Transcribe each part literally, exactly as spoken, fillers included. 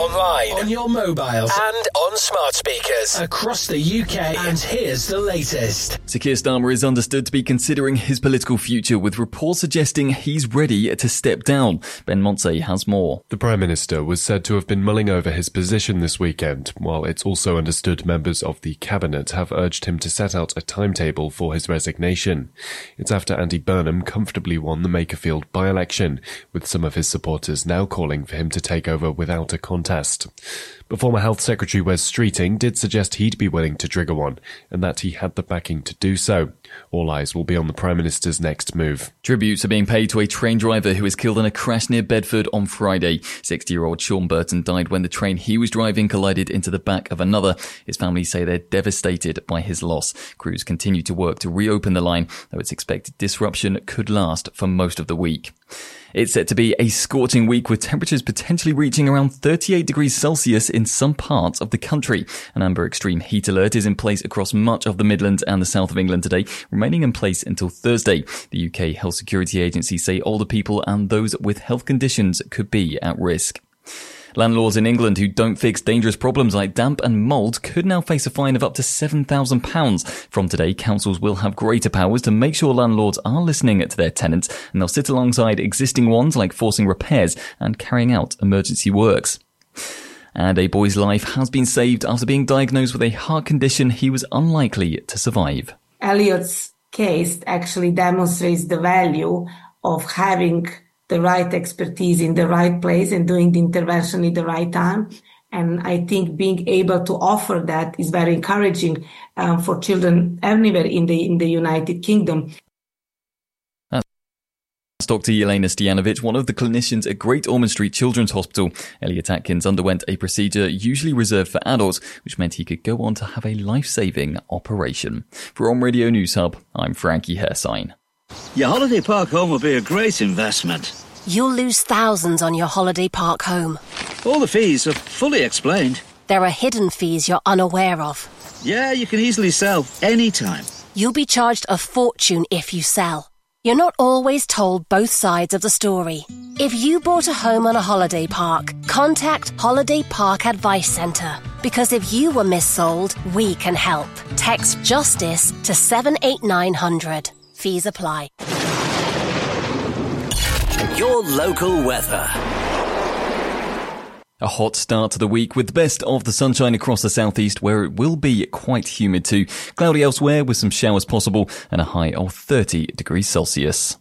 online, on your mobiles, and on smart speakers across the U K. And here's the latest. Sir Keir Starmer is understood to be considering his political future, with reports suggesting he's ready to step down. Ben Montse has more. The Prime Minister was said to have been mulling over his position this weekend, while it's also understood members of the Cabinet have urged him to set out a timetable for his resignation. It's after Andy Burnham comfortably won the Makerfield by-election, with some of his supporters now calling for him to take over without a contest. But former Health Secretary Wes Streeting did suggest he'd be willing to trigger one, and that he had the backing to do so. All eyes will be on the Prime Minister's next move. Tributes are being paid to a train driver who was killed in a crash near Bedford on Friday. sixty-year-old Sean Burton died when the train he was driving collided into the back of another. His family say they're devastated by his loss. Crews continue to work to reopen the line, though it's expected disruption could last for most of the week. It's set to be a scorching week, with temperatures potentially reaching around thirty-eight degrees Celsius in some parts of the country. An amber extreme heat alert is in place across much of the Midlands and the south of England today, remaining in place until Thursday. The U K Health Security Agency say older people and those with health conditions could be at risk. Landlords in England who don't fix dangerous problems like damp and mould could now face a fine of up to seven thousand pounds. From today, councils will have greater powers to make sure landlords are listening to their tenants, and they'll sit alongside existing ones like forcing repairs and carrying out emergency works. And a boy's life has been saved after being diagnosed with a heart condition he was unlikely to survive. Elliot's case actually demonstrates the value of having the right expertise in the right place and doing the intervention in the right time. And I think being able to offer that is very encouraging um, for children anywhere in the in the United Kingdom. That's Doctor Yelena Stojanovic, one of the clinicians at Great Ormond Street Children's Hospital. Elliot Atkins underwent a procedure usually reserved for adults, which meant he could go on to have a life-saving operation. For On Radio News Hub, I'm Frankie Hersign. Your holiday park home will be a great investment. You'll lose thousands on your holiday park home. All the fees are fully explained. There are hidden fees you're unaware of. Yeah, you can easily sell anytime. You'll be charged a fortune if you sell. You're not always told both sides of the story. If you bought a home on a holiday park, contact Holiday Park Advice Centre. Because if you were missold, we can help. Text JUSTICE to seven eight nine hundred. Fees apply. Your local weather. A hot start to the week with the best of the sunshine across the southeast, where it will be quite humid too. Cloudy elsewhere with some showers possible and a high of thirty degrees Celsius.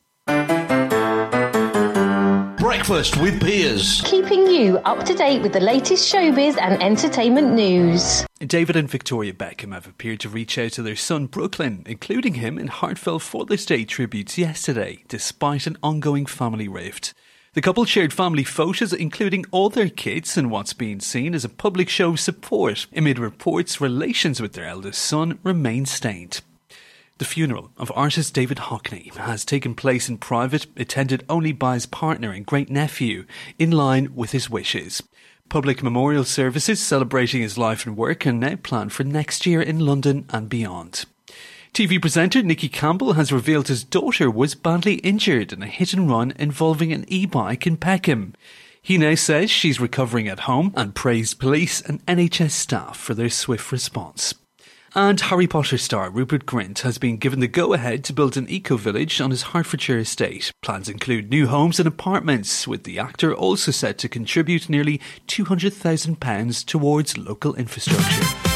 Breakfast with Piers. Keeping you up to date with the latest showbiz and entertainment news. David and Victoria Beckham have appeared to reach out to their son Brooklyn, including him in heartfelt Father's Day tributes yesterday, despite an ongoing family rift. The couple shared family photos, including all their kids, in what's being seen as a public show of support, amid reports relations with their eldest son remain stained. The funeral of artist David Hockney has taken place in private, attended only by his partner and great-nephew, in line with his wishes. Public memorial services celebrating his life and work are now planned for next year in London and beyond. T V presenter Nicky Campbell has revealed his daughter was badly injured in a hit-and-run involving an e-bike in Peckham. He now says she's recovering at home and praised police and N H S staff for their swift response. And Harry Potter star Rupert Grint has been given the go-ahead to build an eco-village on his Hertfordshire estate. Plans include new homes and apartments, with the actor also set to contribute nearly two hundred thousand pounds towards local infrastructure.